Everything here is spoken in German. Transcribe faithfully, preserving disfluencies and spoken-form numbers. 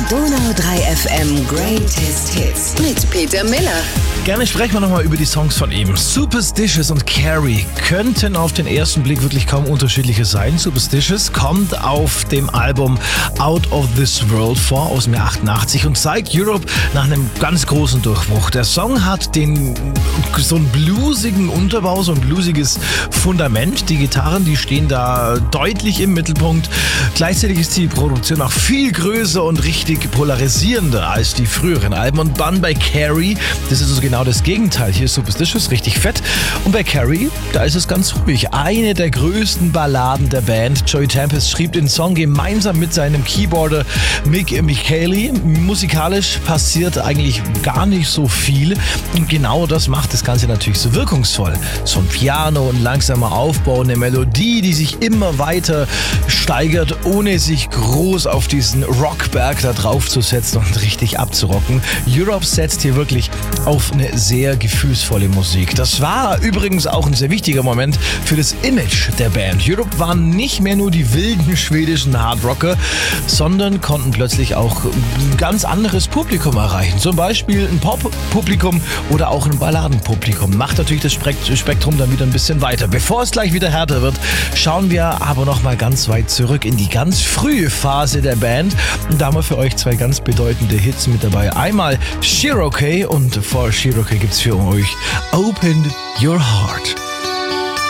Donau drei F M Greatest Hits mit Peter Miller. Gerne sprechen wir nochmal über die Songs von eben. Superstitious und Carrie könnten auf den ersten Blick wirklich kaum unterschiedliche sein. Superstitious kommt auf dem Album Out of This World vor, aus dem Jahr achtundachtzig, und zeigt Europe nach einem ganz großen Durchbruch. Der Song hat den, so einen bluesigen Unterbau, so ein bluesiges Fundament. Die Gitarren, die stehen da deutlich im Mittelpunkt. Gleichzeitig ist die Produktion auch viel größer und richtig polarisierender als die früheren Alben. Und dann bei Carrie, das ist also genau das Gegenteil. Hier ist Superstitious richtig fett. Und bei Carrie, da ist es ganz ruhig. Eine der größten Balladen der Band. Joey Tempest schrieb den Song gemeinsam mit seinem Keyboarder Mick Michaeli. Musikalisch passiert eigentlich gar nicht so viel. Und genau das macht das Ganze natürlich so wirkungsvoll. So ein Piano, ein langsamer Aufbau, eine Melodie, die sich immer weiter steigert, ohne sich groß auf diesen Rockberg da drauf zu setzen und richtig abzurocken. Europe setzt hier wirklich auf eine sehr gefühlsvolle Musik. Das war übrigens auch ein sehr wichtiger Moment für das Image der Band. Europe waren nicht mehr nur die wilden schwedischen Hardrocker, sondern konnten plötzlich auch ein ganz anderes Publikum erreichen. Zum Beispiel ein Pop-Publikum oder auch ein Balladenpublikum. Macht natürlich das Spektrum dann wieder ein bisschen weiter. Bevor es gleich wieder härter wird, schauen wir aber noch mal ganz weit zurück in die ganz frühe Phase der Band. Und da haben wir für euch zwei ganz bedeutende Hits mit dabei. Einmal Cherokee, und vor Cherokee gibt's für euch Open Your Heart.